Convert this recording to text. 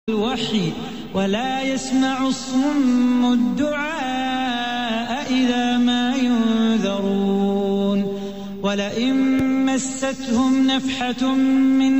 الوحي ولا يسمع الصم الدعاء إذا ما ينذرون ولئن مستهم نفحة من